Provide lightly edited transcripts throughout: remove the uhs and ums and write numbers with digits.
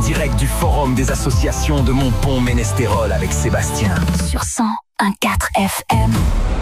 direct du Forum des associations de Montpont-Ménestérol avec Sébastien. Sur 101.4 FM.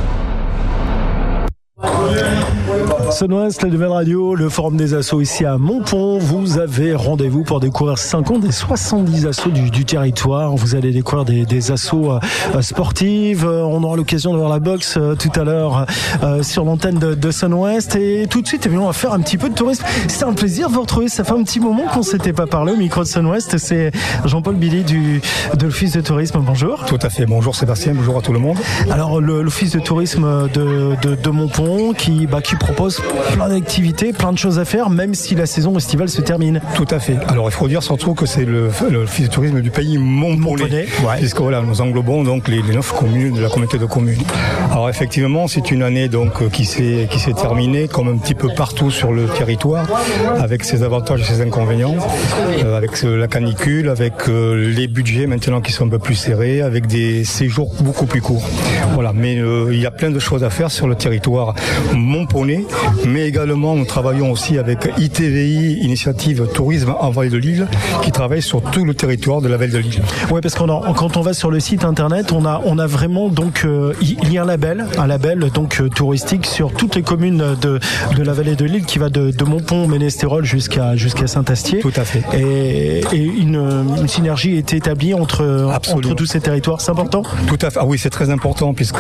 Sun-Ouest, la nouvelle radio, le Forum des assos ici à Montpont. Vous avez rendez-vous pour découvrir 50 des 70 assos du territoire. Vous allez découvrir des assos sportives. On aura l'occasion de voir la boxe tout à l'heure sur l'antenne de Sun-Ouest. Et tout de suite, on va faire un petit peu de tourisme. C'est un plaisir de vous retrouver. Ça fait un petit moment qu'on ne s'était pas parlé au micro de Sun-Ouest. C'est Jean-Paul Billy de l'Office de tourisme. Bonjour. Tout à fait. Bonjour Sébastien, bonjour à tout le monde. Alors, l'Office de tourisme de Montpont qui propose plein d'activités, plein de choses à faire, même si la saison estivale se termine. Tout à fait. Alors il faut dire surtout que c'est l'office de tourisme du pays Montponnais, puisque voilà, nous englobons donc les 9 communes de la communauté de communes. Alors effectivement, c'est une année donc qui s'est terminée comme un petit peu partout sur le territoire, avec ses avantages et ses inconvénients, avec la canicule, avec les budgets maintenant qui sont un peu plus serrés, avec des séjours beaucoup plus courts. Voilà, mais il y a plein de choses à faire sur le territoire Montponnais, mais également nous travaillons aussi avec ITVI, Initiative Tourisme en Vallée de l'Isle, qui travaille sur tout le territoire de la Vallée de l'Isle. Oui, parce quand on va sur le site internet, on a vraiment donc il y a un label donc touristique sur toutes les communes de la Vallée de l'Isle qui va de Montpont-Ménestérol jusqu'à Saint-Astier. Tout à fait. Et une synergie est établie entre tous ces territoires. C'est important. Tout à fait. Ah oui, c'est très important puisque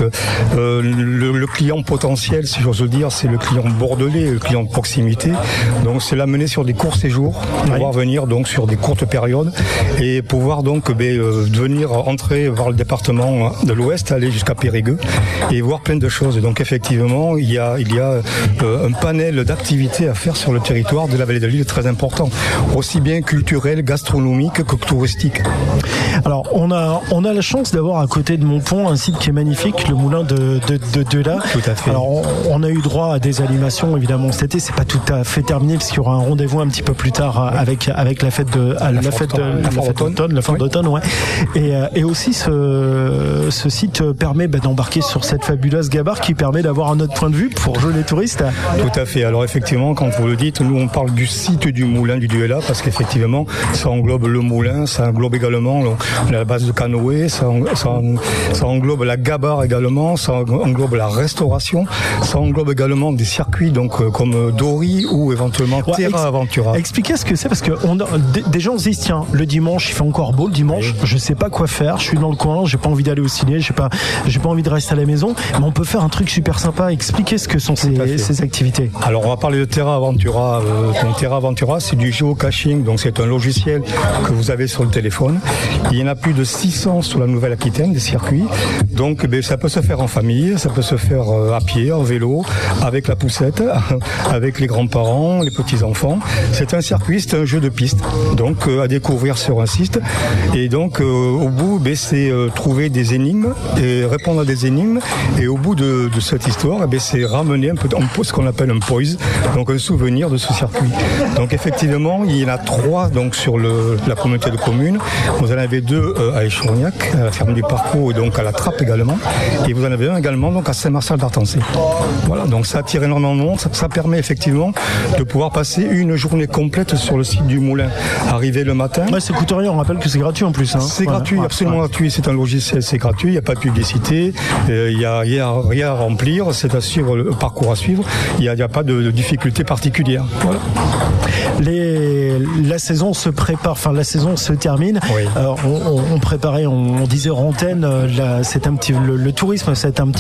le client potentiel, si j'ose dire, c'est le client bordelais, le client de proximité. Donc c'est l'amener sur des courts séjours, pouvoir venir donc sur des courtes périodes et pouvoir donc venir entrer vers le département de l'Ouest, aller jusqu'à Périgueux et voir plein de choses. Et donc effectivement, il y a un panel d'activités à faire sur le territoire de la Vallée de l'Isle très important, aussi bien culturel, gastronomique que touristique. Alors on a la chance d'avoir à côté de Montpont un site qui est magnifique, le moulin de là. Tout à fait. Alors on a eu droit à des animations évidemment cet été, c'est pas tout à fait terminé parce qu'il y aura un rendez-vous un petit peu plus tard avec la fête d'automne, ouais. Et aussi ce site permet d'embarquer sur cette fabuleuse gabarre qui permet d'avoir un autre point de vue pour jouer les touristes. Tout à fait. Alors effectivement, quand vous le dites, nous on parle du site du moulin du Duella parce qu'effectivement ça englobe le moulin, ça englobe également la base de canoë, ça englobe la gabarre également, ça englobe la restauration, ça englobe également des circuits donc comme Dory ou éventuellement Terra Aventura. Expliquez ce que c'est parce que des gens se disent tiens, le dimanche il fait encore beau le dimanche, je sais pas quoi faire, je suis dans le coin, j'ai pas envie d'aller au ciné, j'ai pas envie de rester à la maison, mais on peut faire un truc super sympa. Expliquez ce que sont ces activités. Alors on va parler de Terra Aventura. Donc Terra Aventura, c'est du géocaching, donc c'est un logiciel que vous avez sur le téléphone. Il y en a plus de 600 sur la Nouvelle-Aquitaine des circuits. Donc ça peut se faire en famille, ça peut se faire à pied, en vélo, avec la poussette, avec les grands-parents, les petits-enfants. C'est un circuit, c'est un jeu de piste, donc à découvrir sur un site. Et donc au bout, c'est trouver des énigmes et répondre à des énigmes. Et au bout de cette histoire, c'est ramener un peu ce qu'on appelle un poise, donc un souvenir de ce circuit. Donc effectivement, il y en a 3 donc sur la communauté de communes. Vous en avez 2 à Échourgnac, à la ferme du Parcours et donc à la Trappe également. Et vous en avez un également donc à Saint-Martial d'Artancé. Voilà, donc ça attire énormément de monde. Ça permet effectivement de pouvoir passer une journée complète sur le site du moulin. Arriver le matin. Ouais, ça coûte rien, on rappelle que c'est gratuit en plus. C'est gratuit, absolument gratuit. C'est un logiciel, c'est gratuit, il n'y a pas de publicité, il n'y a rien à remplir, c'est à suivre le parcours à suivre. Il n'y a pas de difficulté particulière. Voilà. La saison se prépare, enfin la saison se termine. Oui. On préparait, on disait hors antenne, le tourisme, c'est un petit